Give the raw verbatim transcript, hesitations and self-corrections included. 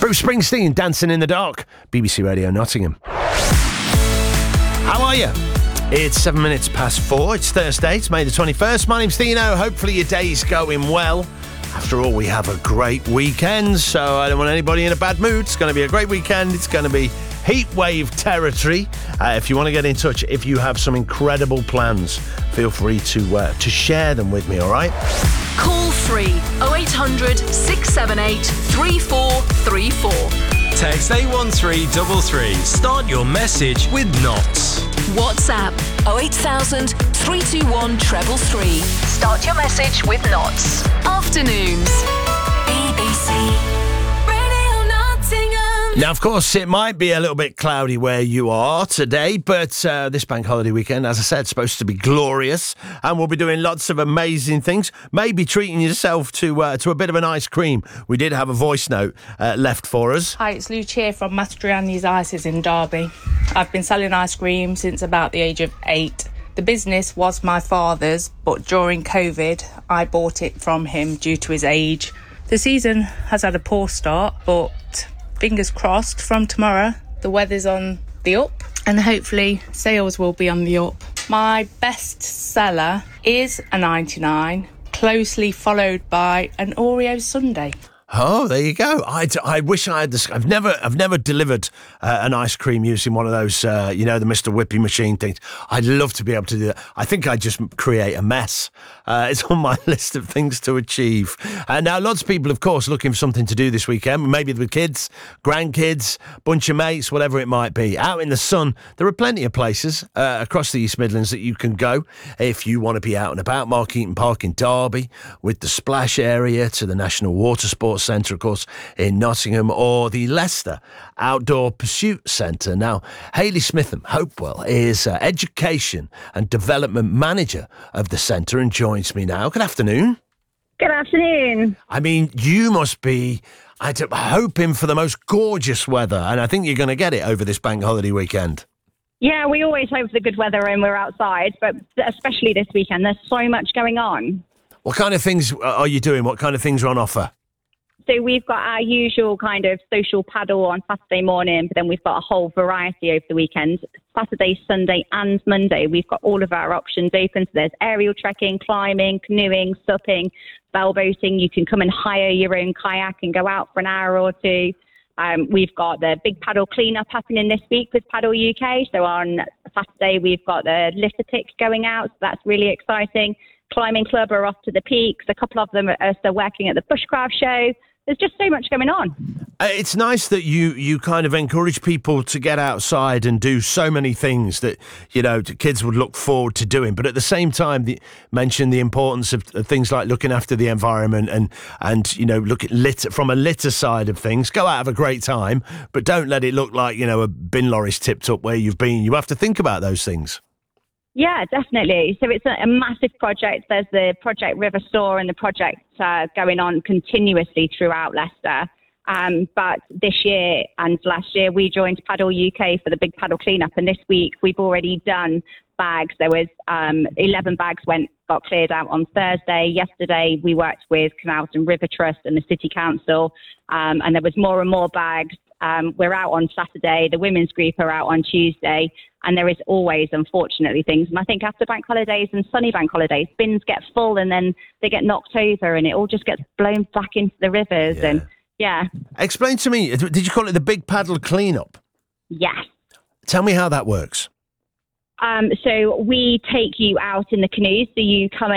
Bruce Springsteen, Dancing in the Dark, B B C Radio Nottingham. How are you? It's seven minutes past four. It's Thursday. It's May the twenty-first. My name's Dino. Hopefully your day's going well. After all, we have a great weekend, so I don't want anybody in a bad mood. It's going to be a great weekend. It's going to be heat wave territory. Uh, if you want to get in touch, if you have some incredible plans, feel free to uh, to share them with me, all right? Call free oh eight hundred, six seven eight, three four three four. Text eight one three three three. Start your message with Knots. WhatsApp oh eight thousand, three two one, three three three. Start your message with Knots. Afternoons. B B C Radio Nottingham. Now, of course, it might be a little bit cloudy where you are today, but uh, this bank holiday weekend, as I said, supposed to be glorious, and we'll be doing lots of amazing things. Maybe treating yourself to uh, to a bit of an ice cream. We did have a voice note uh, left for us. Hi, it's Lucia from Mastriani's Ices in Derby. I've been selling ice cream since about the age of eight. The business was my father's, but during COVID, I bought it from him due to his age. The season has had a poor start, but fingers crossed from tomorrow, the weather's on the up and hopefully sales will be on the up. My best seller is a ninety-nine, closely followed by an Oreo sundae. Oh, there you go. I, I wish I had this. I've never I've never delivered uh, an ice cream using one of those, uh, you know, the Mister Whippy machine things. I'd love to be able to do that. I think I'd just create a mess. Uh, it's on my list of things to achieve. And now lots of people, of course, looking for something to do this weekend. Maybe with kids, grandkids, bunch of mates, whatever it might be. Out in the sun, there are plenty of places uh, across the East Midlands that you can go if you want to be out and about. Mark Eaton Park in Derby, with the splash area, to the National Water Sports Centre, of course, in Nottingham, or the Leicester Outdoor Pursuit Centre. Now, Hayley Smitham Hopewell is uh, Education and Development Manager of the centre and joins me now. Good afternoon. Good afternoon. I mean, you must be I'm hoping for the most gorgeous weather, and I think you're going to get it over this bank holiday weekend. Yeah, we always hope for the good weather when we're outside, but especially this weekend, there's so much going on. What kind of things are you doing? What kind of things are on offer? So we've got our usual kind of social paddle on Saturday morning, but then we've got a whole variety over the weekend. Saturday, Sunday and Monday, we've got all of our options open. So there's aerial trekking, climbing, canoeing, supping, bell boating. You can come and hire your own kayak and go out for an hour or two. Um, we've got the big paddle cleanup happening this week with Paddle U K. So on Saturday, we've got the litter pick going out. So that's really exciting. Climbing Club are off to the peaks. A couple of them are still working at the Bushcraft show. There's just so much going on. Uh, it's nice that you, you kind of encourage people to get outside and do so many things that, you know, kids would look forward to doing. But at the same time, the, mention the importance of, of things like looking after the environment and, and you know, look at litter, from a litter side of things. Go out, have a great time, but don't let it look like, you know, a bin lorry's tipped up where you've been. You have to think about those things. Yeah, definitely. So it's a, a massive project. There's the Project River Store and the project uh, going on continuously throughout Leicester. Um, but this year and last year, we joined Paddle U K for the big paddle cleanup. And this week, we've already done bags. There was um, eleven bags went got cleared out on Thursday. Yesterday, we worked with Canals and River Trust and the City Council. Um, and there was more and more bags. Um, we're out on Saturday. The women's group are out on Tuesday. And there is always, unfortunately, things. And I think after bank holidays and sunny bank holidays, bins get full and then they get knocked over and it all just gets blown back into the rivers. Yeah. And yeah. Explain to me, did you call it the big paddle cleanup? Yes. Tell me how that works. Um, so we take you out in the canoes. So you come